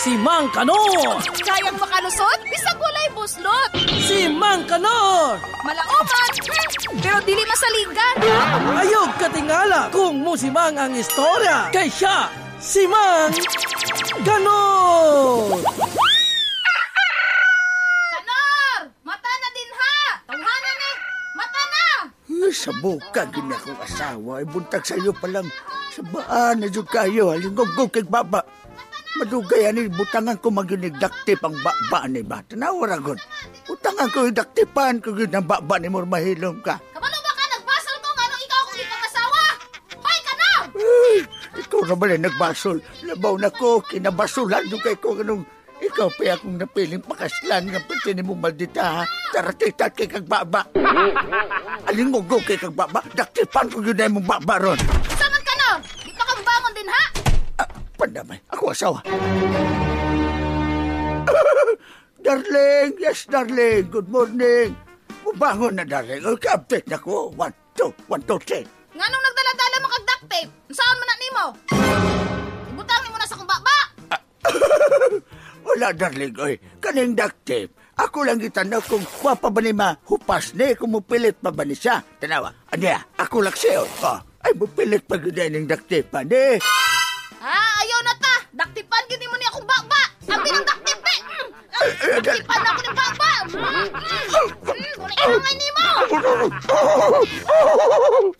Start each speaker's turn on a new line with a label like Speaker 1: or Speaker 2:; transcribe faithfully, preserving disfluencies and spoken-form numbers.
Speaker 1: si Mang Kanor.
Speaker 2: Kayang makalusot, bisag walay buslot.
Speaker 1: Si Mang Kanor.
Speaker 2: Malaoman, pero dili masaligan.
Speaker 1: Ayog katingala kung musimang ang istorya. Kay siya, si Mang Kanor.
Speaker 2: Kanor! Mata na din ha! Tawhanan eh! Mata na!
Speaker 3: Sa buka, gini akong asawa. Ay buntag sa iyo palang. Sa baan na dyan kayo. Halingog-gog kay baba. Madugay ani butangan ko maginigdaktip ang baba ni ba. Tanawaragon. Butangan ko idaktipan ko yun ang baba ni mo mahilom ka.
Speaker 2: Kabalo ba ka? Nagbasal ko nga nung ikaw kung ipang asawa? Hoy, Kanor!
Speaker 3: Ay, ikaw na ba na nagbasol? Labaw na ko, kinabasulan doon kay ko ganung ikaw pa akong napiling pakaslan nga pati ni mo maldita ha. Taratitat kay kag baba. Alingog-gog kay kag baba. Daktipan ko yun na mong baba ron.
Speaker 2: Saman, Kanor! Di pa kang bangon din ha?
Speaker 3: Ah, pandamay, ako asawa. Darling, yes darling, good morning. Mubangon na darling. Okay, update na ko. One, two, one, two, three.
Speaker 2: Nga nung nagdala-dala mo kag duct tape, saan mo na nimo? Ibutangin mo na sa kong baba!
Speaker 3: Wala darling, oy. Kaning duct tape. Ako lang itanaw kung wapa ba ni mahupas ni, kung mupilit pa ba ni siya. Tanawa, anya, ako lang siya. Oh, ay mupilit pa ganda ng duct tape pa ni.
Speaker 2: Ah, ayaw na ta! Daktipan gini mo ni akong baba! Abi ng duct tape eh! Mm, daktipan na ako ng baba! Mm, mm, mm, kung nailangan ni mo!